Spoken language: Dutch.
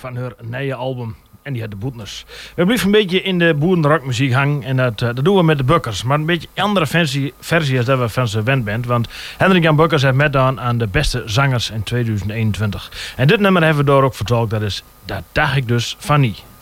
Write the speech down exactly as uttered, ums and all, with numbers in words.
van haar nieuwe album. En die had de Boetners. We blijven een beetje in de boerenrockmuziek hangen. En dat, uh, dat doen we met de Bukkers. Maar een beetje een andere versie, versie als dat we van ze wend bent. Want Hendrik Jan Bukkers heeft meegedaan aan de beste zangers in tweeduizend eenentwintig. En dit nummer hebben we door ook vertolkt. Dat is Dat dacht ik dus van niet.